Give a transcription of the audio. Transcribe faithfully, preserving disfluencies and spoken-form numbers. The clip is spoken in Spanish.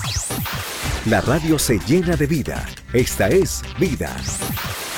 La radio se llena de vida. Esta es Vida.